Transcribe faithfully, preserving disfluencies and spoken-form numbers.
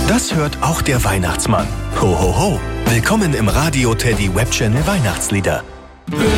Das hört auch der Weihnachtsmann. Ho, ho, ho. Willkommen im Radio Teddy Web Channel Weihnachtslieder.